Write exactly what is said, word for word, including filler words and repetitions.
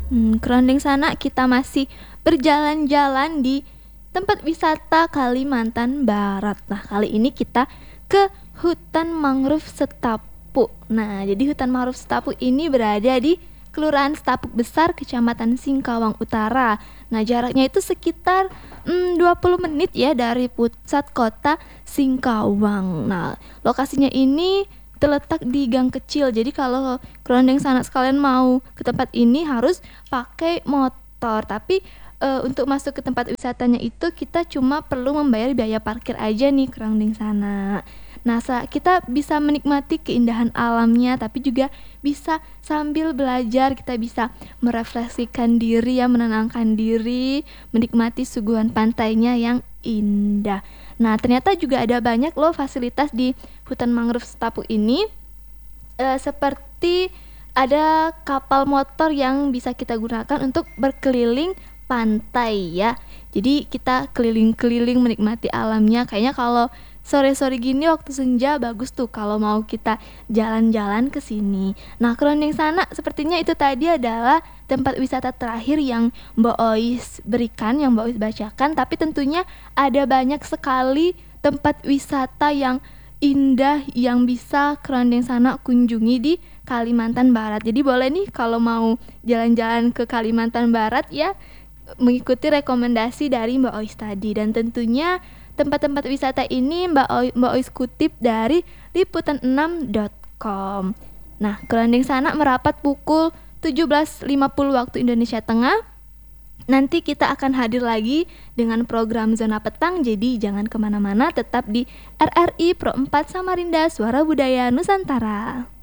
Hmm, kerondeng sana kita masih berjalan-jalan di tempat wisata Kalimantan Barat. Nah, kali ini kita ke hutan mangrove Setapu. Nah, jadi hutan mangrove Setapu ini berada di Kelurahan Setapuk Besar, Kecamatan Singkawang Utara. Nah, jaraknya itu sekitar hmm, dua puluh menit ya dari pusat kota Singkawang. Nah, lokasinya ini terletak di gang kecil. Jadi kalau kerondeng sanak sekalian mau ke tempat ini harus pakai motor. Tapi e, untuk masuk ke tempat wisatanya itu kita cuma perlu membayar biaya parkir aja nih kerondeng sana. Nah, kita bisa menikmati keindahan alamnya, tapi juga bisa sambil belajar, kita bisa merefleksikan diri ya, menenangkan diri, menikmati suguhan pantainya yang indah. Nah, ternyata juga ada banyak loh fasilitas di hutan mangrove Setapu ini, e, seperti ada kapal motor yang bisa kita gunakan untuk berkeliling pantai ya. Jadi kita keliling-keliling menikmati alamnya. Kayaknya kalau sore-sore gini waktu senja bagus tuh kalau mau kita jalan-jalan ke sini. Nah, kerondeng sana sepertinya itu tadi adalah tempat wisata terakhir yang Mbak Ois berikan, yang Mbak Ois bacakan, tapi tentunya ada banyak sekali tempat wisata yang indah yang bisa kerondeng sana kunjungi di Kalimantan Barat. Jadi boleh nih kalau mau jalan-jalan ke Kalimantan Barat ya mengikuti rekomendasi dari Mbak Ois tadi. Dan tentunya tempat-tempat wisata ini Mbak Ois, Mbak Ois kutip dari liputan enam dot com. Nah, kerondeng sana merapat pukul tujuh belas lima puluh waktu Indonesia Tengah. Nanti kita akan hadir lagi dengan program Zona Petang, jadi jangan kemana-mana, tetap di R R I Pro empat Samarinda Suara Budaya Nusantara.